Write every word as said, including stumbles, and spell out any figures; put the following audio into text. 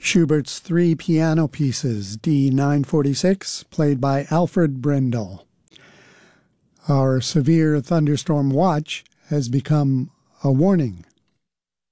Schubert's Three Piano Pieces, D nine forty-six, played by Alfred Brendel. Our severe thunderstorm watch has become a warning.